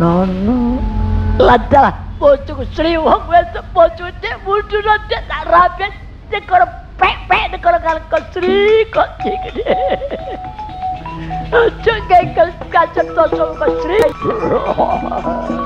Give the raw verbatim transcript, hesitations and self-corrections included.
nono ladalah bojoku sriwong wis bojone mundhur nek tak rapi dekor pek-pek dekor karo Sri kok iki. Aja gagal kacet to Sri.